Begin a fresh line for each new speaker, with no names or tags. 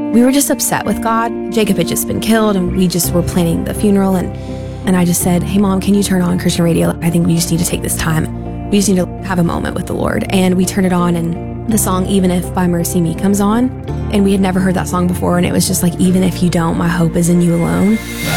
we were just upset with God. Jacob had just been killed, and we just were planning the funeral. And I just said, hey, Mom, can you turn on Christian radio? I think we just need to take this time. We just need to have a moment with the Lord. And we turned it on, and the song Even If by Mercy Me comes on. And we had never heard that song before. And it was just like, even if you don't, my hope is in you alone.